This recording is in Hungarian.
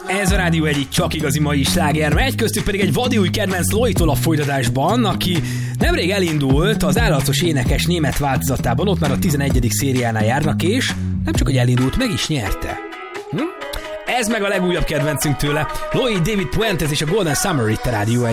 Ez a rádió egyik csak igazi mai sláger, egy köztük pedig egy vadi új kedvenc Lojtól a folytatásban, aki nemrég elindult az Állatos énekes német változatában, ott már a 11. szériánál járnak, és nem csak hogy elindult, meg is nyerte. Ez meg a legújabb kedvencünk tőle, Lloyd David Puentes és a Golden Summer itt a rádió